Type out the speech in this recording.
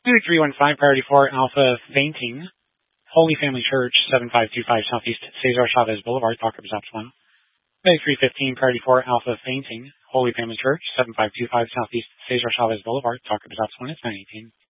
2315, priority 4, Alpha Fainting, Holy Family Church, 7525 Southeast Cesar Chavez Boulevard, Talker Bazaps 1. 2315, priority 4, Alpha Fainting, Holy Family Church, 7525 Southeast Cesar Chavez Boulevard, Talker Bazaps 1. It's 918.